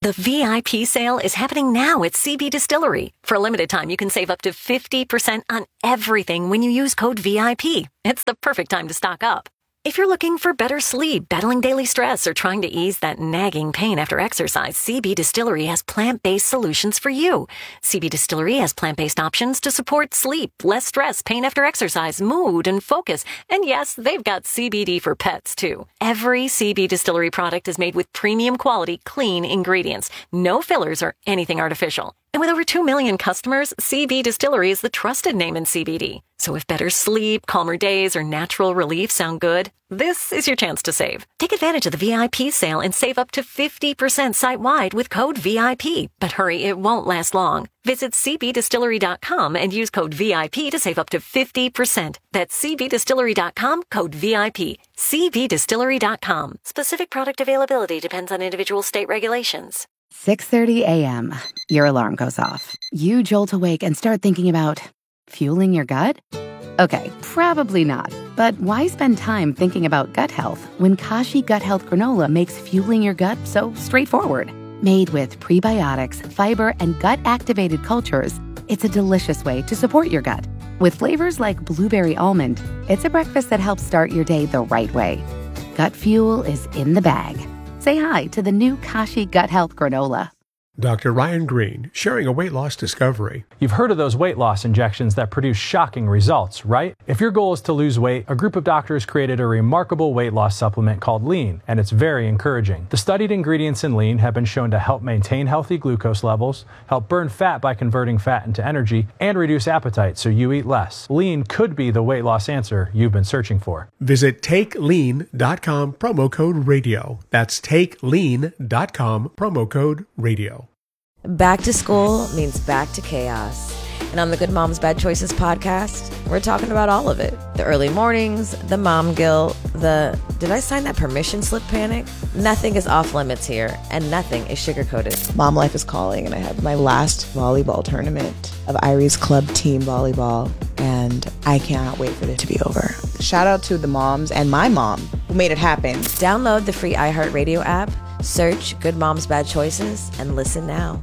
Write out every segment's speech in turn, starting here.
The VIP sale is happening now at CB Distillery. For a limited time, you can save up to 50% on everything when you use code VIP. It's the perfect time to stock up. If you're looking for better sleep, battling daily stress, or trying to ease that nagging pain after exercise, CB Distillery has plant-based solutions for you. CB Distillery has plant-based options to support sleep, less stress, pain after exercise, mood, and focus. And yes, they've got CBD for pets, too. Every CB Distillery product is made with premium quality, clean ingredients. No fillers or anything artificial. And with over 2 million customers, CB Distillery is the trusted name in CBD. So if better sleep, calmer days, or natural relief sound good, this is your chance to save. Take advantage of the VIP sale and save up to 50% site-wide with code VIP. But hurry, it won't last long. Visit cbdistillery.com and use code VIP to save up to 50%. That's cbdistillery.com, code VIP. cbdistillery.com. Specific product availability depends on individual state regulations. 6:30 a.m. Your alarm goes off. You jolt awake and start thinking about fueling your gut? Okay, probably not. But why spend time thinking about gut health when Kashi Gut Health Granola makes fueling your gut so straightforward? Made with prebiotics, fiber, and gut-activated cultures, it's a delicious way to support your gut. With flavors like blueberry almond, it's a breakfast that helps start your day the right way. Gut fuel is in the bag. Say hi to the new Kashi Gut Health Granola. Dr. Ryan Green, sharing a weight loss discovery. You've heard of those weight loss injections that produce shocking results, right? If your goal is to lose weight, a group of doctors created a remarkable weight loss supplement called Lean, and it's very encouraging. The studied ingredients in Lean have been shown to help maintain healthy glucose levels, help burn fat by converting fat into energy, and reduce appetite so you eat less. Lean could be the weight loss answer you've been searching for. Visit TakeLean.com, promo code radio. That's TakeLean.com, promo code radio. Back to school means back to chaos. And on the Good Moms Bad Choices podcast, we're talking about all of it. The early mornings, the mom guilt, the did I sign that permission slip panic? Nothing is off limits here, and nothing is sugar-coated. Mom life is calling, and I have my last volleyball tournament of Irie's club team volleyball, and I cannot wait for it to be over. Shout out to the moms and my mom who made it happen. Download the free iHeartRadio app, search Good Moms Bad Choices, and listen now.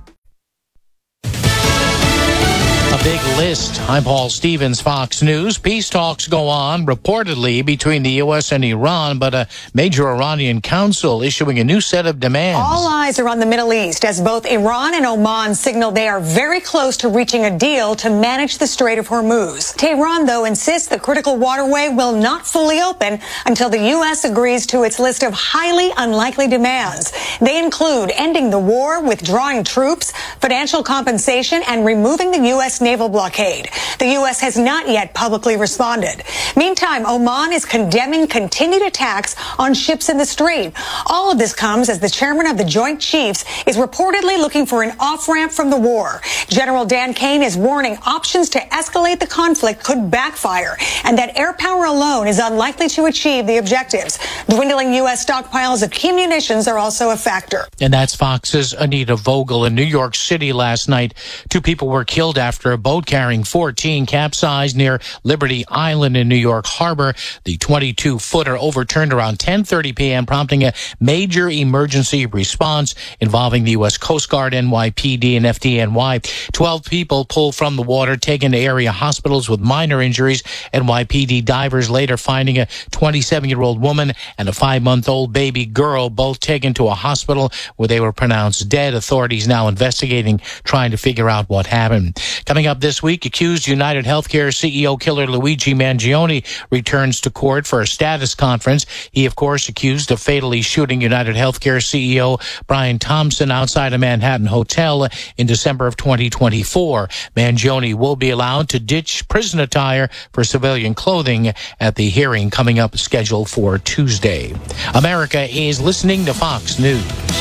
A big list. I'm Paul Stevens, Fox News. Peace talks go on, reportedly, between the U.S. and Iran, but a major Iranian council issuing a new set of demands. All eyes are on the Middle East as both Iran and Oman signal they are very close to reaching a deal to manage the Strait of Hormuz. Tehran, though, insists the critical waterway will not fully open until the U.S. agrees to its list of highly unlikely demands. They include ending the war, withdrawing troops, financial compensation, and removing the U.S. naval blockade. The U.S. has not yet publicly responded. Meantime, Oman is condemning continued attacks on ships in the strait. All of this comes as the chairman of the Joint Chiefs is reportedly looking for an off-ramp from the war. General Dan Kane is warning options to escalate the conflict could backfire and that air power alone is unlikely to achieve the objectives. Dwindling U.S. stockpiles of key munitions are also a factor. And that's Fox's Anita Vogel. In New York City last night, 2 people were killed after a boat carrying 14 capsized near Liberty Island in New York Harbor. The 22-footer overturned around 10:30 p.m., prompting a major emergency response involving the U.S. Coast Guard, NYPD, and FDNY. 12 people pulled from the water, taken to area hospitals with minor injuries. NYPD divers later finding a 27-year-old woman and a 5-month-old baby girl, both taken to a hospital where they were pronounced dead. Authorities now investigating, trying to figure out what happened. Coming up this week, accused United Healthcare CEO killer Luigi Mangione returns to court for a status conference. He, of course, accused of fatally shooting United Healthcare CEO Brian Thompson outside a Manhattan hotel in December of 2024. Mangione will be allowed to ditch prison attire for civilian clothing at the hearing coming up scheduled for Tuesday. America is listening to Fox News.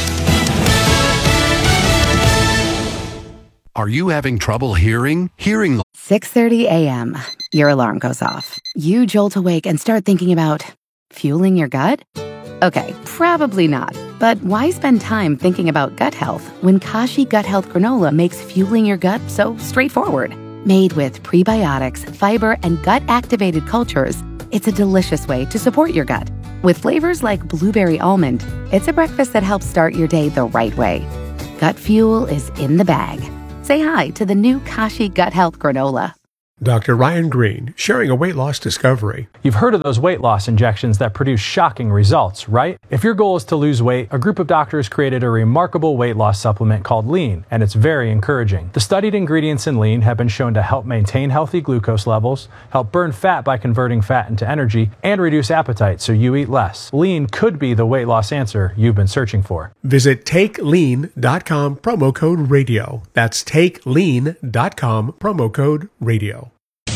Are you having trouble hearing? 6:30 a.m. Your alarm goes off. You jolt awake and start thinking about fueling your gut? Okay, probably not. But why spend time thinking about gut health when Kashi Gut Health Granola makes fueling your gut so straightforward? Made with prebiotics, fiber, and gut-activated cultures, it's a delicious way to support your gut. With flavors like blueberry almond, it's a breakfast that helps start your day the right way. gut fuel is in the bag. Say hi to the new Kashi Gut Health Granola. Dr. Ryan Green, sharing a weight loss discovery. You've heard of those weight loss injections that produce shocking results, right? If your goal is to lose weight, a group of doctors created a remarkable weight loss supplement called Lean, and it's very encouraging. The studied ingredients in Lean have been shown to help maintain healthy glucose levels, help burn fat by converting fat into energy, and reduce appetite so you eat less. Lean could be the weight loss answer you've been searching for. Visit TakeLean.com, promo code radio. That's TakeLean.com, promo code radio.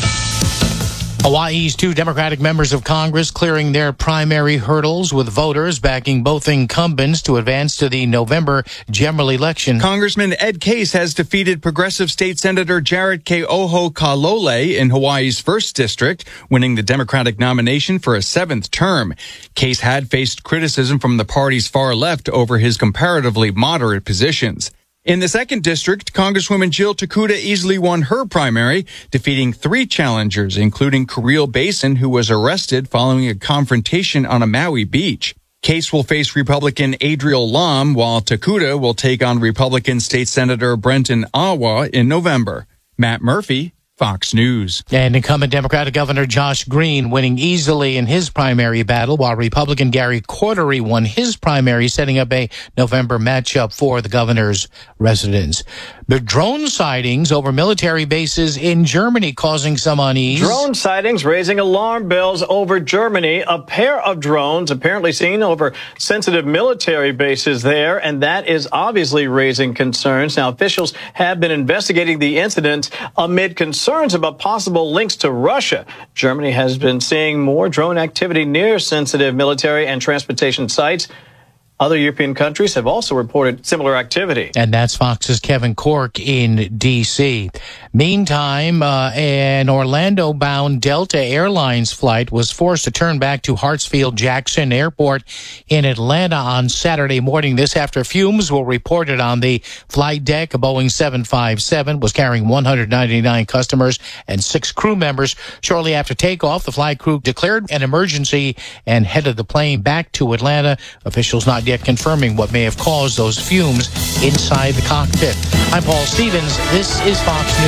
Hawaii's two Democratic members of Congress clearing their primary hurdles with voters backing both incumbents to advance to the November general election. Congressman Ed Case has defeated Progressive State Senator Jarrett Keoho Kalole in Hawaii's 1st District, winning the Democratic nomination for a 7th term. Case had faced criticism from the party's far left over his comparatively moderate positions. In the 2nd District, Congresswoman Jill Takuda easily won her primary, defeating 3 challengers, including Kirill Basin, who was arrested following a confrontation on a Maui beach. Case will face Republican Adriel Lom, while Takuda will take on Republican State Senator Brenton Awa in November. Matt Murphy, Fox News. And incumbent Democratic Governor Josh Green winning easily in his primary battle, while Republican Gary Cordery won his primary, setting up a November matchup for the governor's residence. The drone sightings over military bases in Germany causing some unease. Drone sightings raising alarm bells over Germany. A pair of drones apparently seen over sensitive military bases there, and that is obviously raising concerns. Now, officials have been investigating the incident amid concerns about possible links to Russia. Germany has been seeing more drone activity near sensitive military and transportation sites. Other European countries have also reported similar activity. And that's Fox's Kevin Corke in D.C. Meantime, an Orlando-bound Delta Airlines flight was forced to turn back to Hartsfield-Jackson Airport in Atlanta on Saturday morning. This after fumes were reported on the flight deck. A Boeing 757 was carrying 199 customers and 6 crew members. Shortly after takeoff, the flight crew declared an emergency and headed the plane back to Atlanta. Officials not yet confirming what may have caused those fumes inside the cockpit. I'm Paul Stevens. This is Fox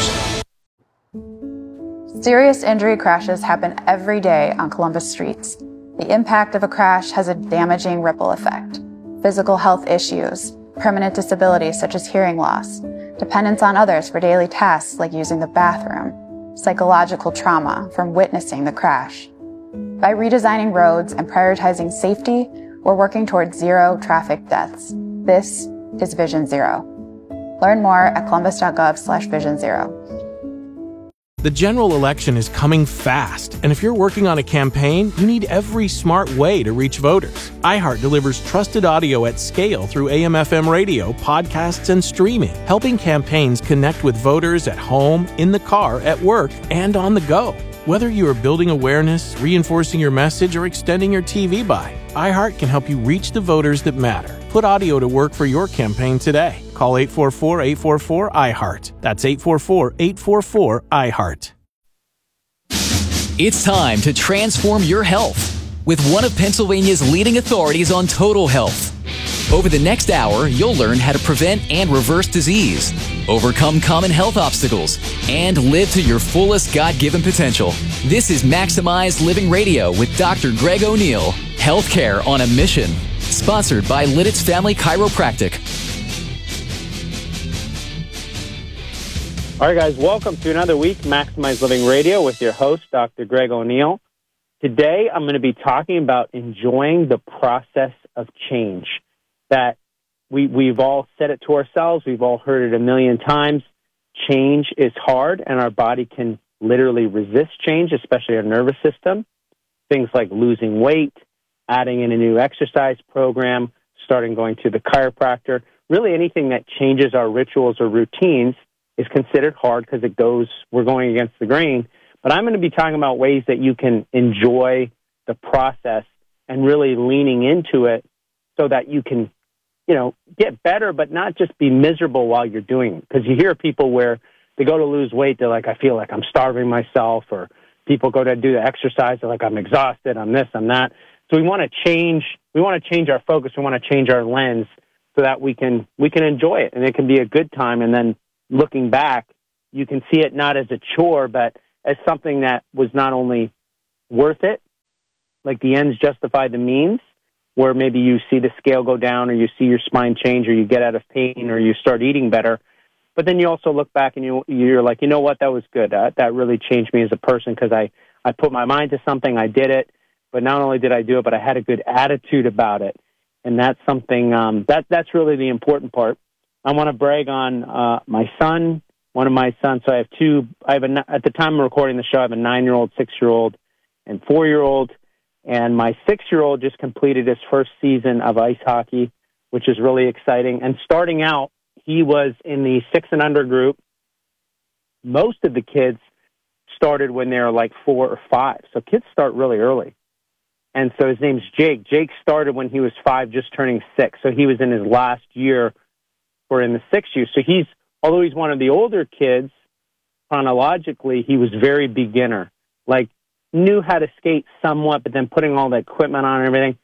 News. Serious injury crashes happen every day on Columbus streets. The impact of a crash has a damaging ripple effect. Physical health issues, permanent disabilities such as hearing loss, dependence on others for daily tasks like using the bathroom, psychological trauma from witnessing the crash. By redesigning roads and prioritizing safety, we're working towards 0 traffic deaths. This is Vision Zero. Learn more at columbus.gov/Vision Zero. The general election is coming fast, and if you're working on a campaign, you need every smart way to reach voters. iHeart delivers trusted audio at scale through AM/FM radio, podcasts, and streaming, helping campaigns connect with voters at home, in the car, at work, and on the go. Whether you are building awareness, reinforcing your message, or extending your TV buy, iHeart can help you reach the voters that matter. Put audio to work for your campaign today. Call 844-844-iHeart. That's 844-844-iHeart. It's time to transform your health with one of Pennsylvania's leading authorities on total health. Over the next hour, you'll learn how to prevent and reverse disease, overcome common health obstacles, and live to your fullest God-given potential. This is Maximized Living Radio with Dr. Greg O'Neill, Healthcare on a Mission. Sponsored by Lidditz Family Chiropractic. All right, guys, welcome to another week, Maximized Living Radio, with your host, Dr. Greg O'Neill. Today, I'm going to be talking about enjoying the process of change. That we've all said it to ourselves. We've all heard it a million times. Change is hard, and our body can literally resist change, especially our nervous system. Things like losing weight, adding in a new exercise program, starting going to the chiropractor. Really anything that changes our rituals or routines is considered hard because we're going against the grain. But I'm going to be talking about ways that you can enjoy the process and really leaning into it so that you can, get better, but not just be miserable while you're doing it. Because you hear people where they go to lose weight, they're like, I feel like I'm starving myself, or people go to do the exercise, they're like, I'm exhausted, I'm this, I'm that. So we want to change our focus, we want to change our lens so that we can enjoy it, and it can be a good time. And then looking back, you can see it not as a chore, but as something that was not only worth it, like the ends justify the means, where maybe you see the scale go down, or you see your spine change, or you get out of pain, or you start eating better. But then you also look back and you're like, you know what, that was good. That really changed me as a person, because I put my mind to something, I did it, but not only did I do it, but I had a good attitude about it. And that's something, that's really the important part. I want to brag on my son, one of my sons. So I have two. At the time of recording the show, I have a 9-year-old, 6-year-old, and 4-year-old. And my 6-year-old just completed his first season of ice hockey, which is really exciting. And starting out, he was in the 6 and under group. Most of the kids started when they were like 4 or 5. So kids start really early. And so his name's Jake. Jake started when he was 5, just turning 6. So he was in his last year or in the 6th year. So although he's one of the older kids, chronologically, he was very beginner. Like, knew how to skate somewhat, but then putting all the equipment on and everything,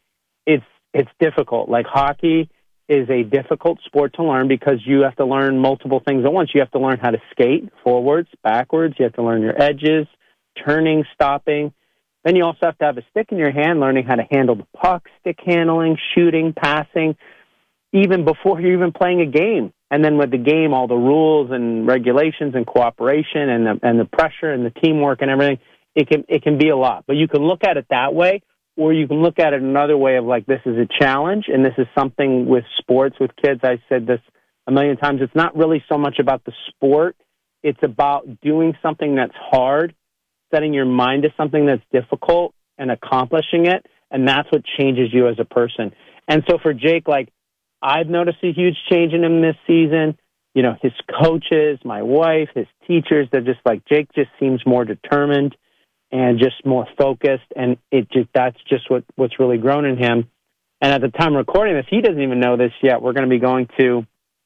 it's difficult. Like, hockey is a difficult sport to learn because you have to learn multiple things at once. You have to learn how to skate forwards, backwards. You have to learn your edges, turning, stopping. Then you also have to have a stick in your hand, learning how to handle the puck, stick handling, shooting, passing, even before you're even playing a game. And then with the game, all the rules and regulations and cooperation and the pressure and the teamwork and everything, it can be a lot. But you can look at it that way, or you can look at it another way of like, this is a challenge, and this is something with sports, with kids. I said this a million times. It's not really so much about the sport. It's about doing something that's hard, setting your mind to something that's difficult and accomplishing it, and that's what changes you as a person. And so for Jake, like, I've noticed a huge change in him this season. You know, his coaches, my wife, his teachers, they're just like, Jake just seems more determined and just more focused, and that's just what's really grown in him. And at the time of recording this, he doesn't even know this yet. We're going to be going to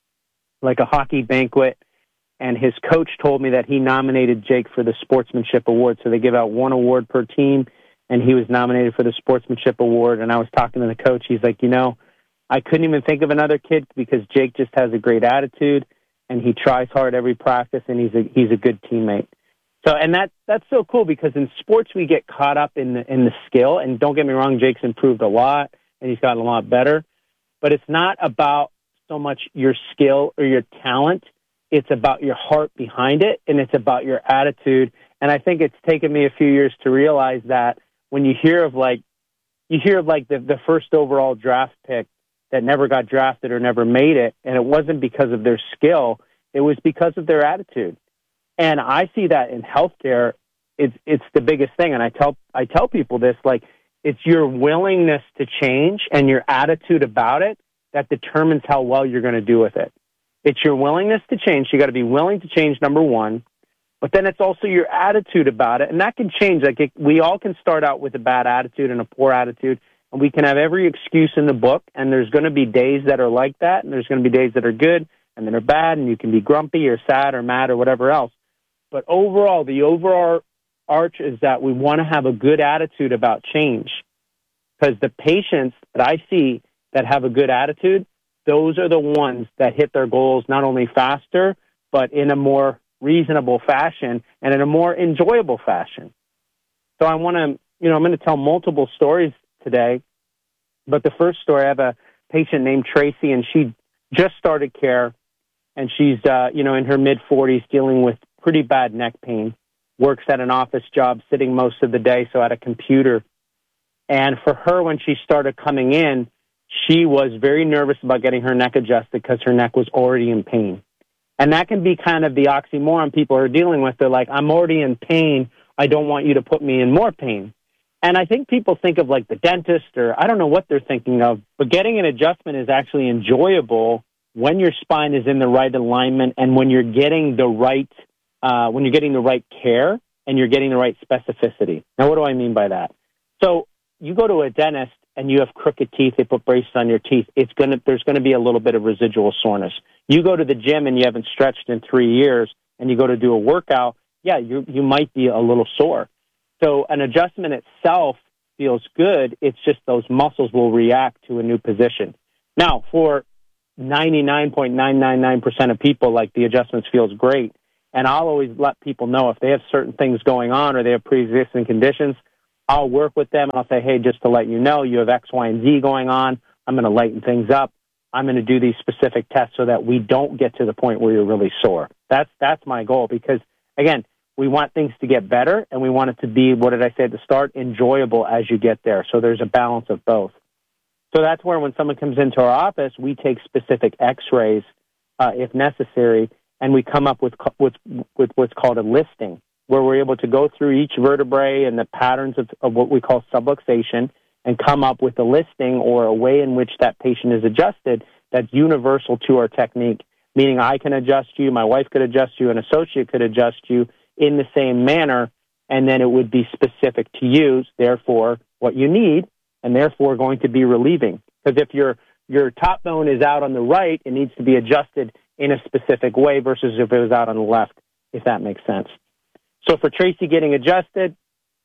like a hockey banquet, and his coach told me that he nominated Jake for the Sportsmanship Award. So they give out one award per team, and he was nominated for the Sportsmanship Award. And I was talking to the coach. He's like, I couldn't even think of another kid because Jake just has a great attitude, and he tries hard every practice, and he's a good teammate. So, and that's so cool, because in sports we get caught up in the skill. And don't get me wrong, Jake's improved a lot, and he's gotten a lot better. But it's not about so much your skill or your talent. It's about your heart behind it, and it's about your attitude. And I think it's taken me a few years to realize that when you hear of the first overall draft pick that never got drafted or never made it, and it wasn't because of their skill, it was because of their attitude. And I see that in healthcare, it's the biggest thing. And I tell people this, like, it's your willingness to change and your attitude about it that determines how well you're going to do with it. It's your willingness to change. You got to be willing to change, number one. But then it's also your attitude about it, and that can change. Like, we all can start out with a bad attitude and a poor attitude, and we can have every excuse in the book. And there's going to be days that are like that, and there's going to be days that are good and that are bad, and you can be grumpy or sad or mad or whatever else. But overall, the overall arch is that we want to have a good attitude about change, because the patients that I see that have a good attitude, those are the ones that hit their goals not only faster, but in a more reasonable fashion and in a more enjoyable fashion. So I want to, I'm going to tell multiple stories today. But the first story, I have a patient named Tracy, and she just started care, and she's, in her mid-40s, dealing with pretty bad neck pain, works at an office job, sitting most of the day, so at a computer. And for her, when she started coming in, she was very nervous about getting her neck adjusted because her neck was already in pain. And that can be kind of the oxymoron people are dealing with. They're like, I'm already in pain. I don't want you to put me in more pain. And I think people think of like the dentist, or I don't know what they're thinking of, but getting an adjustment is actually enjoyable when your spine is in the right alignment and when you're getting the right care and you're getting the right specificity. Now, what do I mean by that? So you go to a dentist and you have crooked teeth, they put braces on your teeth, there's going to be a little bit of residual soreness. You go to the gym and you haven't stretched in 3 years, and you go to do a workout, you might be a little sore. So an adjustment itself feels good. It's just those muscles will react to a new position. Now, for 99.999% of people, like, the adjustments feels great. And I'll always let people know if they have certain things going on or they have pre-existing conditions, I'll work with them and I'll say, hey, just to let you know, you have X, Y, and Z going on. I'm going to lighten things up. I'm going to do these specific tests so that we don't get to the point where you're really sore. That's my goal because, again, we want things to get better and we want it to be, what did I say at the start, enjoyable as you get there. So there's a balance of both. So that's where when someone comes into our office, we take specific x-rays if necessary, and we come up with what's called a listing, where we're able to go through each vertebrae and the patterns of what we call subluxation and come up with a listing or a way in which that patient is adjusted that's universal to our technique, meaning I can adjust you, my wife could adjust you, an associate could adjust you in the same manner, and then it would be specific to you, therefore what you need, and therefore going to be relieving. Because if your top bone is out on the right, it needs to be adjusted in a specific way versus if it was out on the left, if that makes sense. So for Tracy getting adjusted,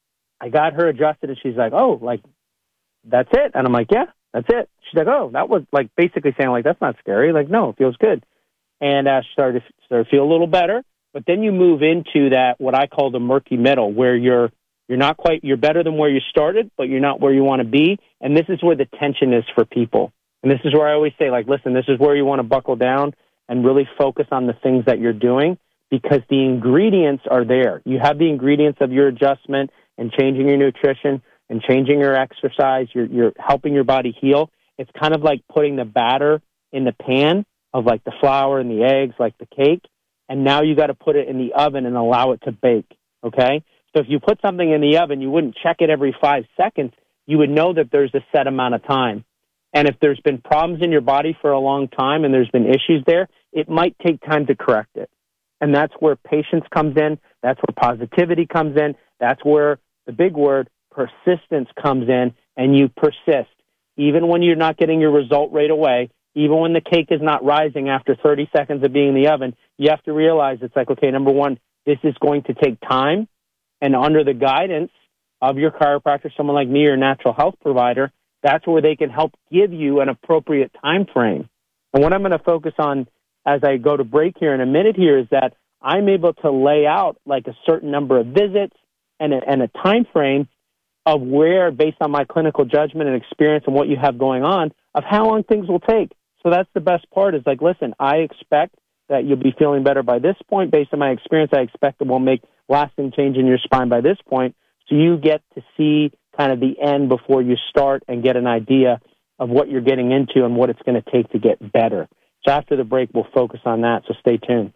I got her adjusted, and she's like, oh, like, that's it? And I'm like, yeah, that's it. She's like, oh, that was, like, basically saying, like, that's not scary. Like, no, it feels good. And she started to feel a little better. But then you move into that, what I call the murky middle, where you're not quite, you're better than where you started, but you're not where you want to be. And this is where the tension is for people. And this is where I always say, like, listen, this is where you want to buckle down and really focus on the things that you're doing, because the ingredients are there. You have the ingredients of your adjustment and changing your nutrition and changing your exercise. You're helping your body heal. It's kind of like putting the batter in the pan of, like, the flour and the eggs, like the cake. And now you got to put it in the oven and allow it to bake, okay? So if you put something in the oven, you wouldn't check it every 5 seconds. You would know that there's a set amount of time. And if there's been problems in your body for a long time and there's been issues there, it might take time to correct it. And that's where patience comes in. That's where positivity comes in. That's where the big word, persistence, comes in, and you persist. Even when you're not getting your result right away, even when the cake is not rising after 30 seconds of being in the oven, you have to realize it's like, okay, number one, this is going to take time. And under the guidance of your chiropractor, someone like me or a natural health provider, that's where they can help give you an appropriate time frame. And what I'm going to focus on as I go to break here in a minute here is that I'm able to lay out like a certain number of visits and a time frame of where, based on my clinical judgment and experience and what you have going on, of how long things will take. So that's the best part is like, listen, I expect that you'll be feeling better by this point. Based on my experience, I expect it will make lasting change in your spine by this point. So you get to see kind of the end before you start and get an idea of what you're getting into and what it's going to take to get better. So after the break, we'll focus on that. So stay tuned.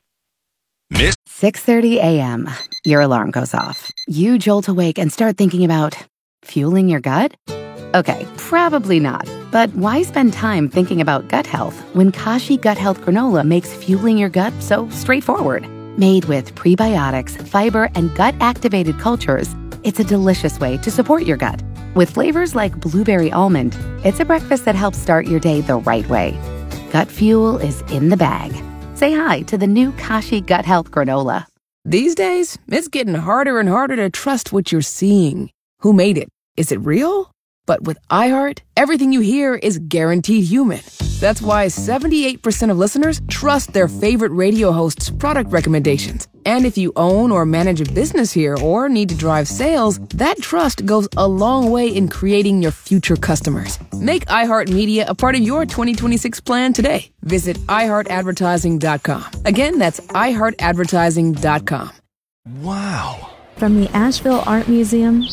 6:30 a.m. Your alarm goes off. You jolt awake and start thinking about fueling your gut? Okay, probably not. But why spend time thinking about gut health when Kashi Gut Health Granola makes fueling your gut so straightforward? Made with prebiotics, fiber, and gut-activated cultures, it's a delicious way to support your gut. With flavors like blueberry almond, it's a breakfast that helps start your day the right way. Gut fuel is in the bag. Say hi to the new Kashi Gut Health Granola. These days, it's getting harder and harder to trust what you're seeing. Who made it? Is it real? But with iHeart, everything you hear is guaranteed human. That's why 78% of listeners trust their favorite radio hosts' product recommendations. And if you own or manage a business here or need to drive sales, that trust goes a long way in creating your future customers. Make iHeartMedia a part of your 2026 plan today. Visit iHeartAdvertising.com. Again, that's iHeartAdvertising.com. Wow. From the Asheville Art Museum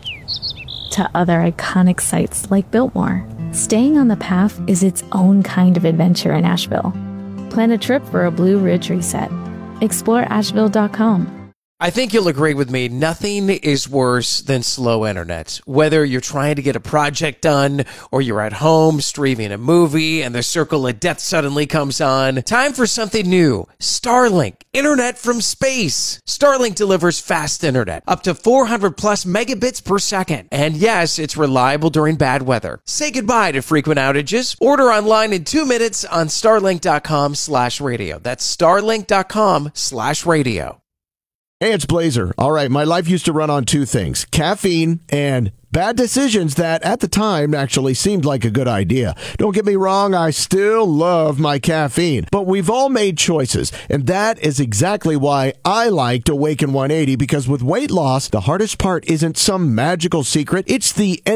to other iconic sites like Biltmore, staying on the path is its own kind of adventure in Asheville. Plan a trip for a Blue Ridge reset. Explore Asheville.com. I think you'll agree with me, nothing is worse than slow internet. Whether you're trying to get a project done or you're at home streaming a movie and the circle of death suddenly comes on, time for something new. Starlink, internet from space. Starlink delivers fast internet, up to 400 plus megabits per second. And yes, it's reliable during bad weather. Say goodbye to frequent outages. Order online in 2 minutes on starlink.com/radio. That's starlink.com/radio. Hey, it's Blazer. All right, my life used to run on two things, caffeine and bad decisions that at the time actually seemed like a good idea. Don't get me wrong, I still love my caffeine, but we've all made choices, and that is exactly why I liked Awaken 180, because with weight loss, the hardest part isn't some magical secret, it's the